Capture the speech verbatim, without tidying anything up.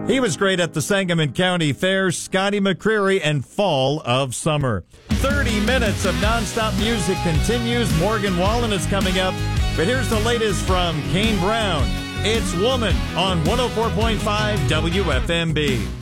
He was great at the Sangamon County Fair, Scotty McCreery, and Fall of Summer. thirty minutes of nonstop music continues. Morgan Wallen is coming up. But here's the latest from Kane Brown. It's Woman on one oh four point five W F M B.